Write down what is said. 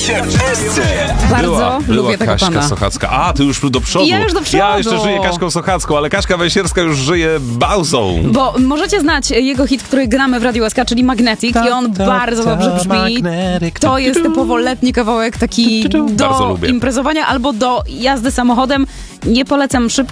się w SC. Bardzo lubię tego Kaśka pana. Sochacka. A, ty już do przodu. Ja już do przodu. Ja jeszcze żyję Kaśką Sochacką, ale Kaśka Węsierska już żyje Bauzą. Bo możecie znać jego hit, który gramy w Radiu SK, czyli Magnetic, i on bardzo dobrze brzmi. To jest typowo letni kawałek taki Bardzo do lubię. imprezowania albo do jazdy samochodem. Nie polecam szybko.